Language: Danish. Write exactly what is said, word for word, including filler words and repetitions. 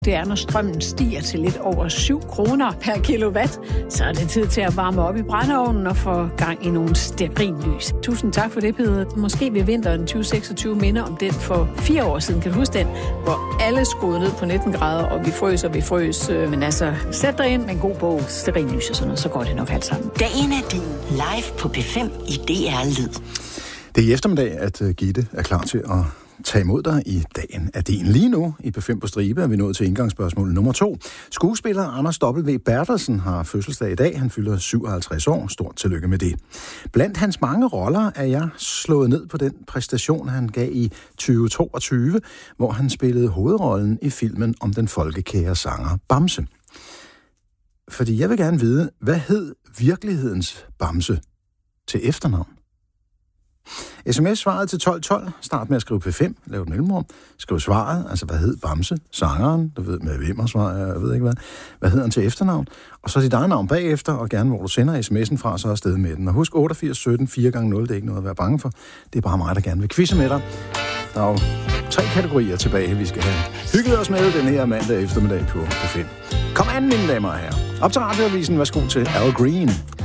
Det er, når strømmen stiger til lidt over syv kroner per kilowatt, så er det tid til at varme op i brændeovnen og få gang i nogle stearinlys. Tusind tak for det, Peder. Måske vil vinteren tyve seksogtyve minde om den for fire år siden. Kan du huske den? Hvor alle skruede ned på nitten grader, og vi frøs og vi frøs. Men altså, sæt dig ind med en god bog, stearinlys og sådan noget, så går det nok alt sammen. Dagen er din live på P fem i D R Lyd. Det er i eftermiddag, at Gitte er klar til at tage imod dig i Dagen er din. Lige nu i P fem på stribe er vi nået til indgangsspørgsmål nummer to. Skuespiller Anders W. Bertelsen har fødselsdag i dag. Han fylder syvoghalvtreds år. Stort tillykke med det. Blandt hans mange roller er jeg slået ned på den præstation, han gav i tyve toogtyve, hvor han spillede hovedrollen i filmen om den folkekære sanger Bamse. Fordi jeg vil gerne vide, hvad hed virkelighedens Bamse til efternavn? sms-svaret til tolv tolv. Start med at skrive P fem. Lav et mellemrum. Skriv svaret. Altså, hvad hed Bamse? Sangeren. Du ved, med hvem og svar. Jeg ved ikke hvad. Hvad hedder han til efternavn? Og så dit eget navn bagefter, og gerne hvor du sender sms'en fra, så er afsted med den. Og husk otteogfirs sytten fire gange nul. Det er ikke noget at være bange for. Det er bare mig, der gerne vil quizze med dig. Der er jo tre kategorier tilbage, vi skal have hygget os med den her mandag eftermiddag på P fem. Kom an, mine damer og herrer. Op til radioavisen. Værsgo til Al Green.